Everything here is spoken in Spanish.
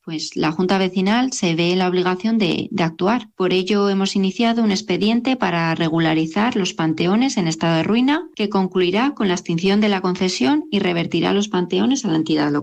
pues la Junta Vecinal se ve en la obligación de actuar. Por ello, hemos iniciado un expediente para regularizar los panteones en estado de ruina, que concluirá con la extinción de la concesión y revertirá los panteones a la entidad local.